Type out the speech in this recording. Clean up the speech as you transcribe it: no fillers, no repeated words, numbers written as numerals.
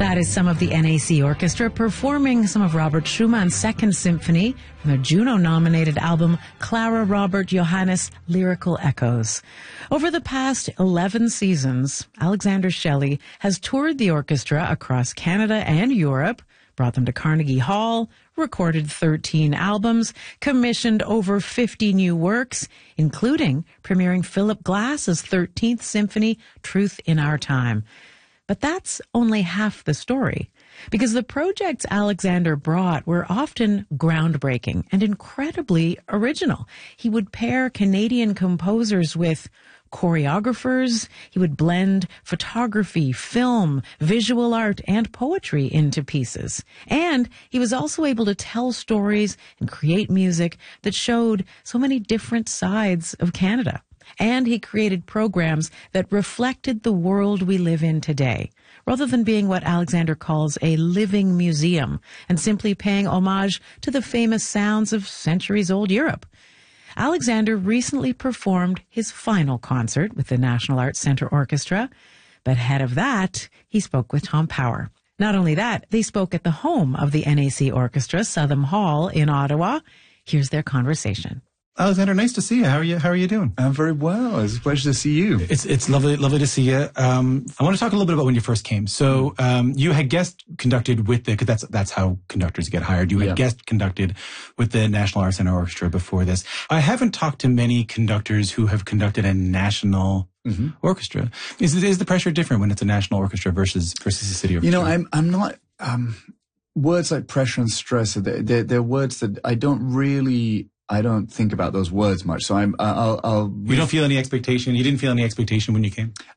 That is some of the NAC Orchestra performing some of Robert Schumann's Second Symphony from their Juno-nominated album Clara Robert Johannes Lyrical Echoes. Over the past 11 seasons, Alexander Shelley has toured the orchestra across Canada and Europe, brought them to Carnegie Hall, recorded 13 albums, commissioned over 50 new works, including premiering Philip Glass's 13th Symphony, Truth in Our Time. But that's only half the story, because the projects Alexander brought were often groundbreaking and incredibly original. He would pair Canadian composers with choreographers. He would blend photography, film, visual art, and poetry into pieces. And he was also able to tell stories and create music that showed so many different sides of Canada. And he created programs that reflected the world we live in today, rather than being what Alexander calls a living museum and simply paying homage to the famous sounds of centuries-old Europe. Alexander recently performed his final concert with the National Arts Centre Orchestra, but ahead of that, he spoke with Tom Power. Not only that, they spoke at the home of the NAC Orchestra, Southam Hall in Ottawa. Here's their conversation. Alexander, nice to see you. How are you doing? I'm very well. It's a pleasure to see you. It's lovely to see you. I want to talk a little bit about when you first came. So, you had guest conducted with the, cause that's how conductors get hired. You had guest conducted with the National Arts Centre Orchestra before this. I haven't talked to many conductors who have conducted a national orchestra. Is the pressure different when it's a national orchestra versus a city orchestra? You know, I'm not, words like pressure and stress, they're words that I don't think about those words much. So I'll You don't feel any expectation? You didn't feel any expectation when you came?